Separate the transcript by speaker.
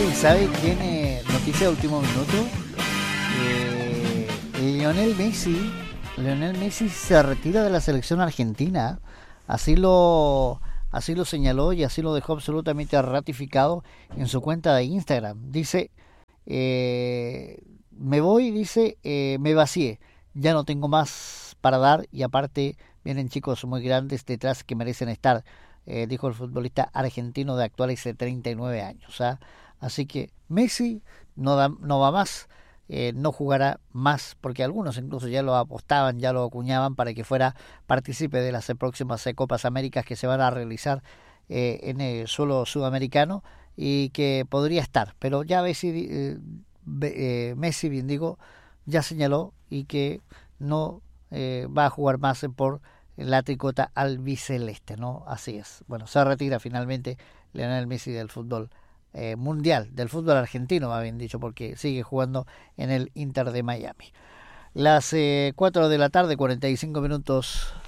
Speaker 1: ¿Sabe quién? Noticia de último minuto. Lionel Messi se retira de la selección argentina. Así lo, así lo señaló y así lo dejó absolutamente ratificado en su cuenta de Instagram. Dice, me voy, dice, me vacié. Ya no tengo más para dar y aparte vienen chicos muy grandes detrás que merecen estar, dijo el futbolista argentino de actuales 39 años. ¿Ah? Así que Messi no va más, no jugará más, porque algunos incluso ya lo apostaban, ya lo acuñaban para que fuera partícipe de las próximas Copas Américas que se van a realizar en el suelo sudamericano y que podría estar, pero ya Messi, bien digo, ya señaló y que no va a jugar más por la tricota albiceleste, ¿no? Así es. Bueno, se retira finalmente Lionel Messi del fútbol mundial, del fútbol argentino, más bien dicho, porque sigue jugando en el Inter de Miami. Las 4 de la tarde, 45 minutos